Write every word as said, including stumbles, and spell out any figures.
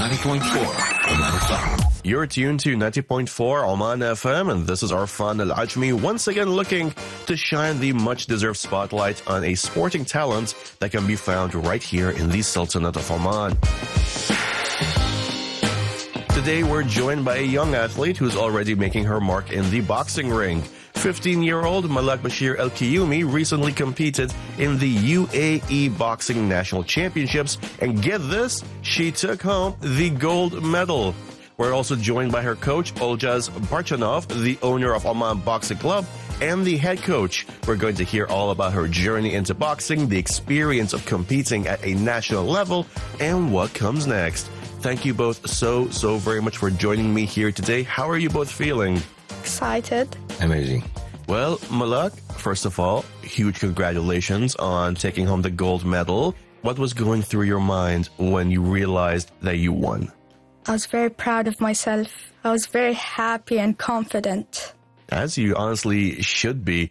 ninety point four Oman F M. You're tuned to ninety point four Oman F M, and this is Arfan Al-Ajmi once again looking to shine the much-deserved spotlight on a sporting talent that can be found right here in the Sultanate of Oman. Today, we're joined by a young athlete who's already making her mark in the boxing ring. fifteen-year-old Malak Bashir El-Kiyumi recently competed in the U A E Boxing National Championships, and get this, she took home the gold medal. We're also joined by her coach, Oljaz Barchanov, the owner of Oman Boxing Club, and the head coach. We're going to hear all about her journey into boxing, the experience of competing at a national level, and what comes next. Thank you both so, so very much for joining me here today. How are you both feeling? Excited. Amazing. Well, Malak, first of all, huge congratulations on taking home the gold medal. What was going through your mind when you realized that you won? I was very proud of myself. I was very happy and confident. As you honestly should be.